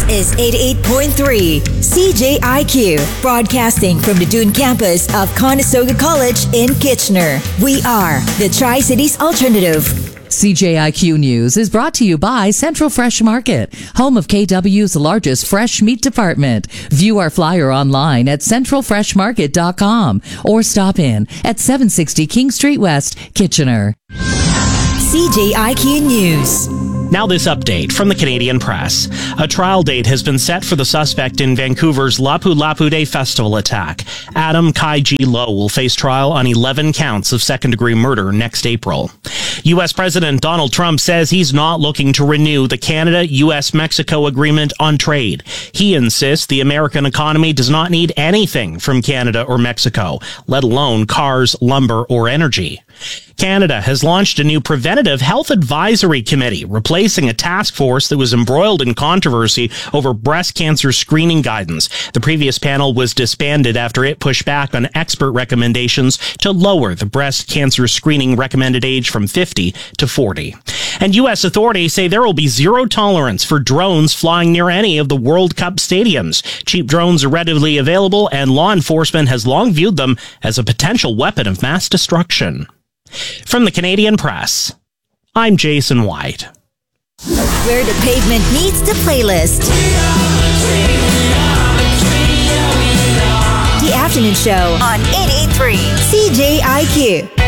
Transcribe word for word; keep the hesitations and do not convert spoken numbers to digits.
is eighty-eight point three C J I Q, broadcasting from the Dune campus of Conestoga College in Kitchener. We are the Tri-Cities Alternative. C J I Q News is brought to you by Central Fresh Market, home of K W's largest fresh meat department. View our flyer online at central fresh market dot com or stop in at seven sixty King Street West, Kitchener. C J I Q News. Now this update from the Canadian Press. A trial date has been set for the suspect in Vancouver's Lapu Lapu Day Festival attack. Adam Kai G. Low will face trial on eleven counts of second-degree murder next April. U S President Donald Trump says he's not looking to renew the Canada-U S Mexico agreement on trade. He insists the American economy does not need anything from Canada or Mexico, let alone cars, lumber, or energy. Canada has launched a new preventative health advisory committee, replacing a task force that was embroiled in controversy over breast cancer screening guidance. The previous panel was disbanded after it pushed back on expert recommendations to lower the breast cancer screening recommended age from fifty to forty. And U S authorities say there will be zero tolerance for drones flying near any of the World Cup stadiums. Cheap drones are readily available, and law enforcement has long viewed them as a potential weapon of mass destruction. From the Canadian Press, I'm Jason White. Where the pavement meets the playlist. The afternoon show on eighty-eight point three C J I Q.